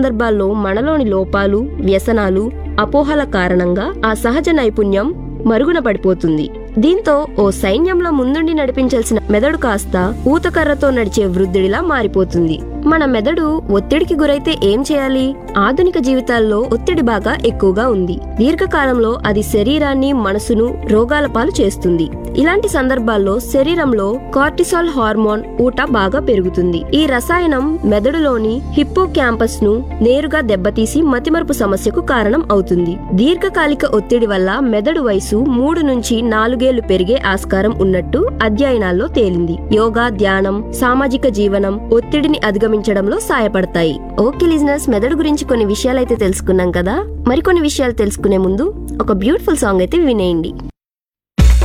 సందర్భాల్లో మనలోని లోపాలు, వ్యసనాలు, అపోహల కారణంగా ఆ సహజ నైపుణ్యం మరుగున పడిపోతుంది. దీంతో ఓ సైన్యంలో ముందుండి నడిపించాల్సిన మెదడు కాస్త ఊతకర్రతో నడిచే వృద్ధుడిలా మారిపోతుంది. మన మెదడు ఒత్తిడికి గురైతే ఏం చేయాలి? ఆధునిక జీవితాల్లో ఒత్తిడి బాగా ఎక్కువగా ఉంది. దీర్ఘకాలంలో అది శరీరాన్ని, మనసును రోగాల పాలు చేస్తుంది. ఇలాంటి సందర్భాల్లో శరీరంలో కార్టిసాల్ హార్మోన్ ఊట బాగా పెరుగుతుంది. ఈ రసాయనం మెదడులోని హిప్పో క్యాంపస్ ను నేరుగా దెబ్బతీసి మతిమరుపు సమస్యకు కారణం అవుతుంది. దీర్ఘకాలిక ఒత్తిడి వల్ల మెదడు వయసు 3 నుంచి 4 ఏళ్లు పెరిగే ఆస్కారం ఉన్నట్టు అధ్యయనాల్లో తేలింది. యోగా, ధ్యానం, సామాజిక జీవనం ఒత్తిడిని అధిగమించడంలో సాయపడతాయి. ఓకే లిజనర్స్, మెదడు గురించి కొన్ని విషయాలైతే తెలుసుకున్నాం కదా. మరికొన్ని విషయాలు తెలుసుకునే ముందు ఒక బ్యూటిఫుల్ సాంగ్ అయితే వినేయండి.